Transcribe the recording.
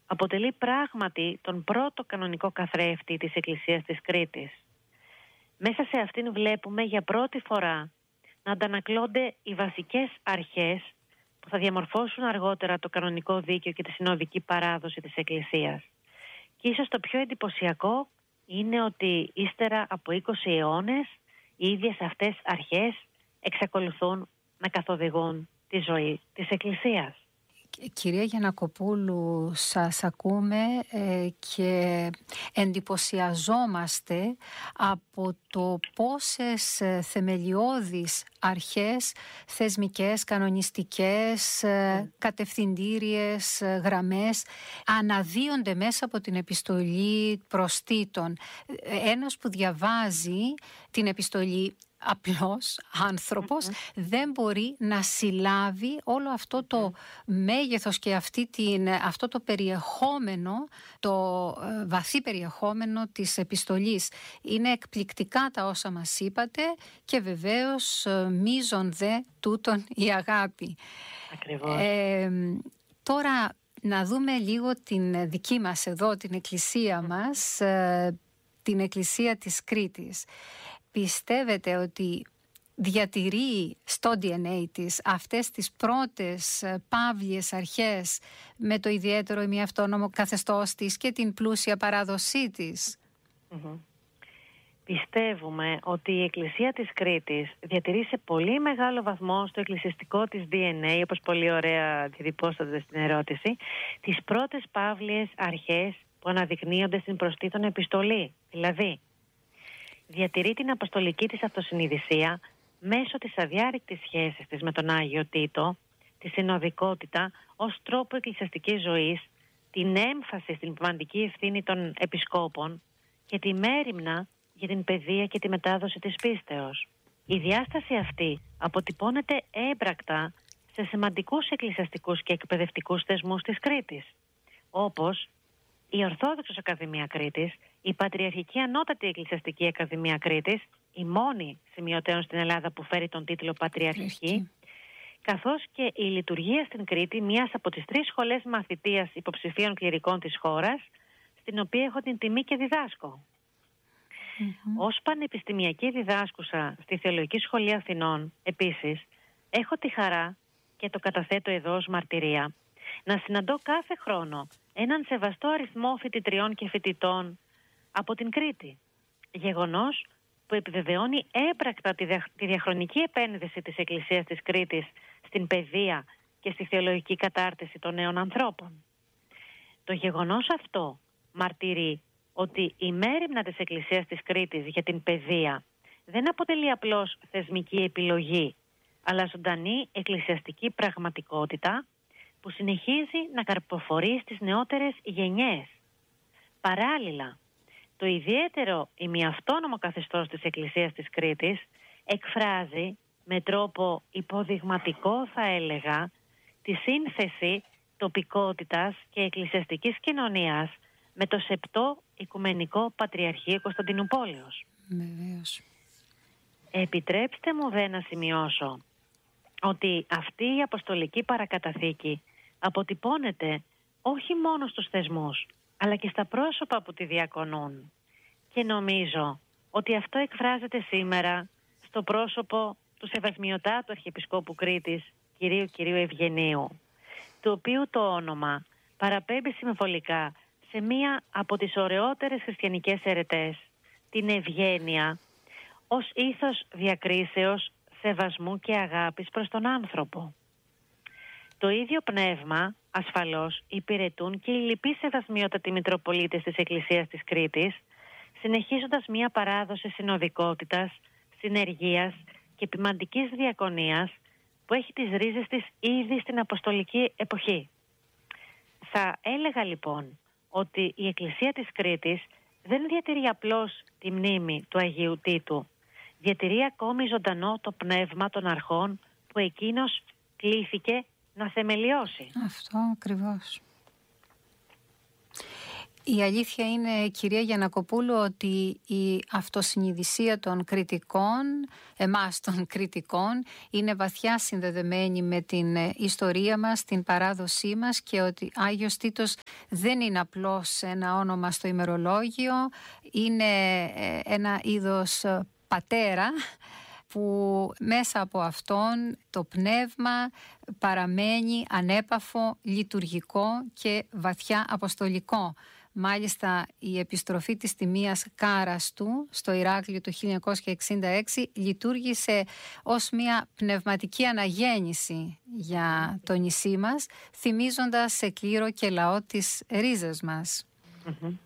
αποτελεί πράγματι τον πρώτο κανονικό καθρέφτη της Εκκλησίας της Κρήτης. Μέσα σε αυτήν βλέπουμε για πρώτη φορά να αντανακλώνται οι βασικές αρχές που θα διαμορφώσουν αργότερα το κανονικό δίκαιο και τη συνοδική παράδοση της Εκκλησίας. Και ίσως το πιο εντυπωσιακό είναι ότι ύστερα από 20 αιώνες οι ίδιες αυτές αρχές εξακολουθούν να καθοδηγούν τη ζωή της Εκκλησίας. Κυρία Γιαννακοπούλου, σας ακούμε και εντυπωσιαζόμαστε από το πόσες θεμελιώδεις αρχές, θεσμικές, κανονιστικές, κατευθυντήριες γραμμές αναδύονται μέσα από την επιστολή προς Τίτον. Ένας που διαβάζει την επιστολή, απλός άνθρωπος, δεν μπορεί να συλλάβει όλο αυτό το μέγεθος και αυτό το περιεχόμενο, το βαθύ περιεχόμενο της επιστολής. Είναι εκπληκτικά τα όσα μας είπατε και βεβαίως μείζον δε τούτον η αγάπη. Ακριβώς. Τώρα να δούμε λίγο την δική μας εδώ, την εκκλησία μας, την εκκλησία της Κρήτης. Πιστεύετε ότι διατηρεί στο DNA της αυτές τις πρώτες παύλιες αρχές με το ιδιαίτερο ημιαυτόνομο καθεστώς της και την πλούσια παράδοσή της? Πιστεύουμε ότι η Εκκλησία της Κρήτης διατηρεί σε πολύ μεγάλο βαθμό στο εκκλησιαστικό της DNA, όπως πολύ ωραία διατυπώσατε στην ερώτηση, τις πρώτες παύλιες αρχές που αναδεικνύονται στην προς Τίτον επιστολή. Δηλαδή, διατηρεί την αποστολική της αυτοσυνειδησία μέσω της αδιάρρηκτης σχέσης της με τον Άγιο Τίτο, τη συνοδικότητα ως τρόπο εκκλησιαστικής ζωής, την έμφαση στην πνευματική ευθύνη των επισκόπων και τη μέριμνα για την παιδεία και τη μετάδοση της πίστεως. Η διάσταση αυτή αποτυπώνεται έμπρακτα σε σημαντικούς εκκλησιαστικούς και εκπαιδευτικούς θεσμούς της Κρήτης, όπως η Ορθόδοξος Ακαδημία Κρήτης, η Πατριαρχική Ανώτατη Εκκλησιαστική Ακαδημία Κρήτης, η μόνη σημειωτέων στην Ελλάδα που φέρει τον τίτλο Πατριαρχική, καθώς και η λειτουργία στην Κρήτη μιας από τις 3 σχολές μαθητείας υποψηφίων κληρικών της χώρας, στην οποία έχω την τιμή και διδάσκω. Ως πανεπιστημιακή διδάσκουσα στη Θεολογική Σχολή Αθηνών, επίσης, έχω τη χαρά και το καταθέτω εδώ ως μαρτυρία να συναντώ κάθε χρόνο έναν σεβαστό αριθμό φοιτητριών και φοιτητών από την Κρήτη. Γεγονός που επιβεβαιώνει έμπρακτα τη διαχρονική επένδυση της Εκκλησίας της Κρήτης στην παιδεία και στη θεολογική κατάρτιση των νέων ανθρώπων. Το γεγονός αυτό μαρτυρεί ότι η μέριμνα της Εκκλησίας της Κρήτης για την παιδεία δεν αποτελεί απλώς θεσμική επιλογή, αλλά ζωντανή εκκλησιαστική πραγματικότητα που συνεχίζει να καρποφορεί στις νεότερες γενιές. Παράλληλα, το ιδιαίτερο ημιαυτόνομο καθεστώς της Εκκλησίας της Κρήτης εκφράζει με τρόπο υποδειγματικό, θα έλεγα, τη σύνθεση τοπικότητας και εκκλησιαστικής κοινωνίας με το σεπτό Οικουμενικό Πατριαρχείο Κωνσταντινουπόλεως. Βεβαίως. Επιτρέψτε μου δε να σημειώσω ότι αυτή η αποστολική παρακαταθήκη αποτυπώνεται όχι μόνο στους θεσμούς, αλλά και στα πρόσωπα που τη διακονούν. Και νομίζω ότι αυτό εκφράζεται σήμερα στο πρόσωπο του Σεβασμιωτάτου Αρχιεπισκόπου Κρήτης, κυρίου Ευγενίου, του οποίου το όνομα παραπέμπει συμβολικά σε μία από τις ωραιότερες χριστιανικές αιρετές, την ευγένεια, ως ήθος διακρίσεως, σεβασμού και αγάπης προς τον άνθρωπο. Το ίδιο πνεύμα ασφαλώς υπηρετούν και οι λοιποί σεβασμιότατοι Μητροπολίτες της Εκκλησίας της Κρήτης, συνεχίζοντας μία παράδοση συνοδικότητας, συνεργίας και ποιμαντικής διακονίας που έχει τις ρίζες της ήδη στην Αποστολική εποχή. Θα έλεγα λοιπόν ότι η Εκκλησία της Κρήτης δεν διατηρεί απλώς τη μνήμη του Αγίου Τίτου, διατηρεί ακόμη ζωντανό το πνεύμα των αρχών που εκείνος κλήθηκε να θεμελιώσει. Αυτό ακριβώς. Η αλήθεια είναι, κυρία Γιαννακοπούλου, ότι η αυτοσυνειδησία των κριτικών, εμάς των κριτικών, είναι βαθιά συνδεδεμένη με την ιστορία μας, την παράδοσή μας, και ότι Άγιος Τίτος δεν είναι απλώς ένα όνομα στο ημερολόγιο, είναι ένα είδος πατέρα που μέσα από αυτόν το πνεύμα παραμένει ανέπαφο, λειτουργικό και βαθιά αποστολικό. Μάλιστα η επιστροφή της τιμίας Κάρας του στο Ηράκλειο το 1966 λειτουργήσε ως μια πνευματική αναγέννηση για το νησί μας, θυμίζοντας σε κλήρο και λαό τις ρίζες μας.